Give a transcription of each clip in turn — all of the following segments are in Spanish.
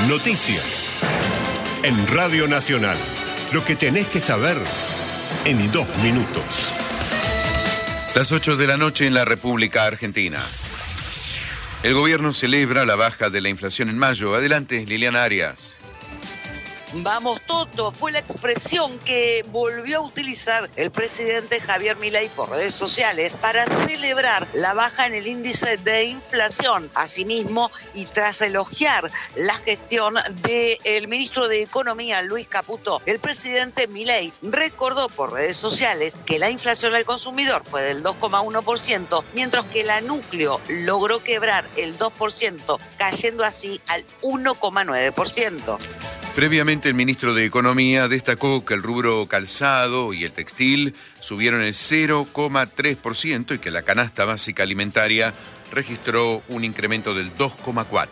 Noticias. En Radio Nacional. Lo que tenés que saber en 2 minutos. Las 8 de la noche en la República Argentina. El gobierno celebra la baja de la inflación en mayo. Adelante, Liliana Arias. Vamos Toto, fue la expresión que volvió a utilizar el presidente Javier Milei por redes sociales para celebrar la baja en el índice de inflación. Asimismo, y tras elogiar la gestión del ministro de Economía, Luis Caputo, el presidente Milei recordó por redes sociales que la inflación al consumidor fue del 2,1%, mientras que la núcleo logró quebrar el 2%, cayendo así al 1,9%. Previamente, el ministro de Economía destacó que el rubro calzado y el textil subieron el 0,3% y que la canasta básica alimentaria registró un incremento del 2,4%.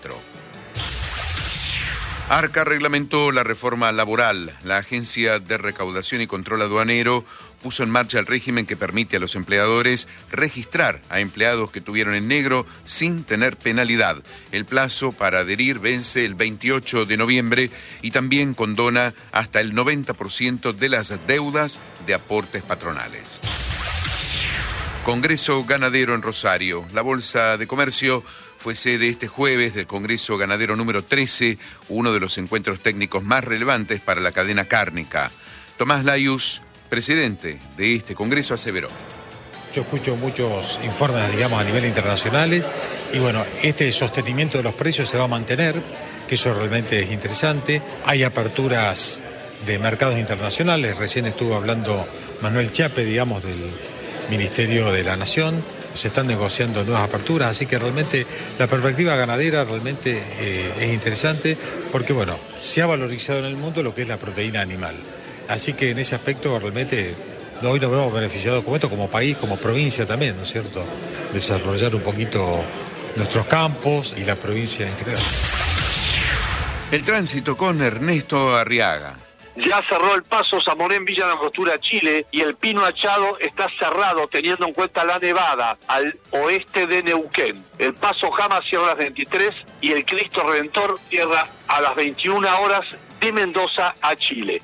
Arca reglamentó la reforma laboral. La Agencia de Recaudación y Control Aduanero puso en marcha el régimen que permite a los empleadores registrar a empleados que tuvieron en negro sin tener penalidad. El plazo para adherir vence el 28 de noviembre y también condona hasta el 90% de las deudas de aportes patronales. Congreso Ganadero en Rosario. La Bolsa de Comercio fue sede este jueves del Congreso Ganadero número 13, uno de los encuentros técnicos más relevantes para la cadena cárnica. Tomás Layus, presidente de este congreso, aseveró. Yo escucho muchos informes, a nivel internacionales, y bueno, este sostenimiento de los precios se va a mantener, que eso realmente es interesante. Hay aperturas de mercados internacionales, recién estuvo hablando Manuel Chiappe, del Ministerio de la Nación, se están negociando nuevas aperturas, así que realmente la perspectiva ganadera realmente es interesante, porque bueno, se ha valorizado en el mundo lo que es la proteína animal. Así que en ese aspecto realmente hoy nos vemos beneficiados como esto, como país, como provincia también, ¿no es cierto? Desarrollar un poquito nuestros campos y la provincia en general. El tránsito con Ernesto Arriaga. Ya cerró el paso Zamorén Villa Langostura, Chile, y el Pino Achado está cerrado teniendo en cuenta la nevada al oeste de Neuquén. El paso Jama cierra a las 23 y el Cristo Redentor cierra a las 21 horas de Mendoza a Chile.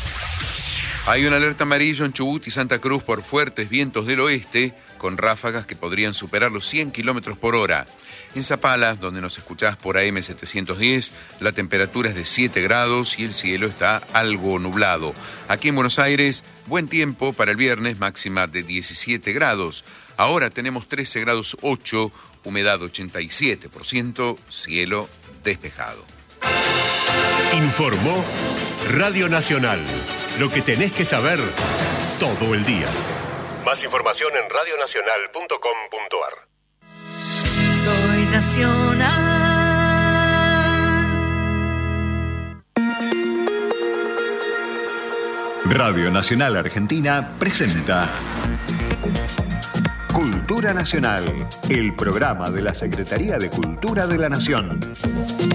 Hay una alerta amarillo en Chubut y Santa Cruz por fuertes vientos del oeste, con ráfagas que podrían superar los 100 kilómetros por hora. En Zapala, donde nos escuchás por AM 710, la temperatura es de 7 grados y el cielo está algo nublado. Aquí en Buenos Aires, buen tiempo para el viernes, máxima de 17 grados. Ahora tenemos 13 grados 8, humedad 87%, cielo despejado. Informó Radio Nacional. Lo que tenés que saber todo el día. Más información en radionacional.com.ar. Soy Nacional. Radio Nacional Argentina presenta Cultura Nacional, el programa de la Secretaría de Cultura de la Nación.